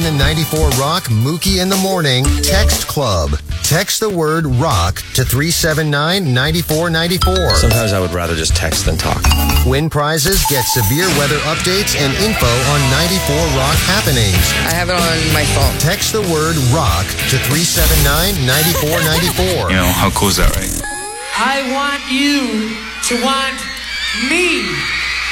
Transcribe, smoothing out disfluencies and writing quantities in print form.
94 Rock Mookie in the Morning Text Club. Text the word rock to 379-9494. Sometimes I would rather just text than talk. Win prizes, get severe weather updates, and info on 94 Rock happenings. I have it on my phone. Text the word rock to 379-9494. You know, how cool is that, right? I want you to want me.